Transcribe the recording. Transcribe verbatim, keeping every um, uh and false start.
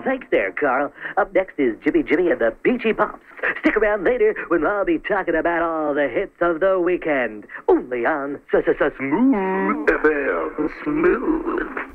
Thanks there, Carl. Up next is Jimmy Jimmy and the Peachy Pops. Stick around later when I'll be talking about all the hits of the weekend. Only on S-S-S Smooth F M. Smooth.